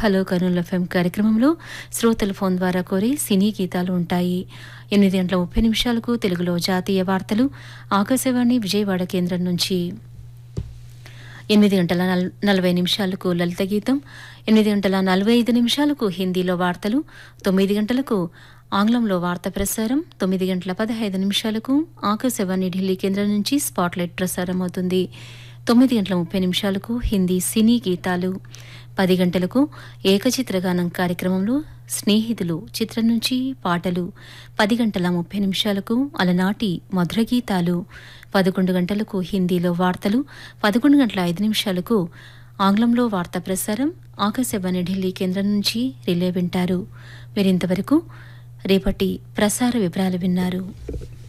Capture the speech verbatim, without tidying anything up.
Hello Kurnool FM కార్యక్రమంలో శ్రోతల phone ద్వారా కోరి సినీ గీతాలు ఉంటాయి. ఎనిమిది గంటల ముప్పై నిమిషాలకు తెలుగులో జాతీయ వార్తలు ఆకాశవాణి విజయవాడ కేంద్రం నుంచి. ఎనిమిది గంటల నల్ నలభై నిమిషాలకు లలిత గీతం, ఎనిమిది గంటల నలభై ఐదు నిమిషాలకు హిందీలో వార్తలు, తొమ్మిది గంటలకు ఆంగ్లంలో వార్త ప్రసారం, తొమ్మిది గంటల పదహైదు నిమిషాలకు ఆకాశవాణి ఢిల్లీ కేంద్రం నుంచి స్పాట్లైట్ ప్రసారం అవుతుంది. తొమ్మిది గంటల ముప్పై నిమిషాలకు హిందీ సినీ గీతాలు, పది గంటలకు ఏకచిత్రగానం కార్యక్రమంలో స్నేహితులు చిత్రం నుంచి పాటలు, పది గంటల ముప్పై నిమిషాలకు అలనాటి మధుర గీతాలు, పదకొండు గంటలకు హిందీలో వార్తలు, పదకొండు గంటల ఐదు నిమిషాలకు ఆంగ్లంలో వార్తా ప్రసారం ఆకాశవాణి ఢిల్లీ కేంద్రం నుంచి రిలే వింటారు. మీరింతవరకు రేపటి ప్రసార వివరాలు విన్నారు.